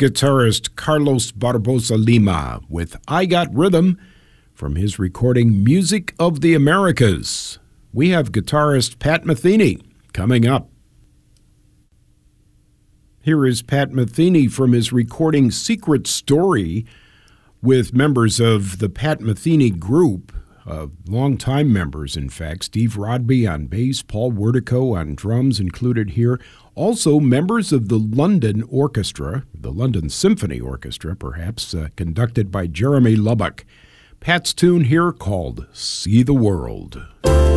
guitarist Carlos Barbosa Lima with I Got Rhythm from his recording Music of the Americas. We have guitarist Pat Metheny coming up. Here is Pat Metheny from his recording Secret Story with members of the Pat Metheny Group, longtime members, in fact. Steve Rodby on bass, Paul Wertico on drums included here. Also members of the London Orchestra, the London Symphony Orchestra, perhaps, conducted by Jeremy Lubbock. Pat's tune here called See the World.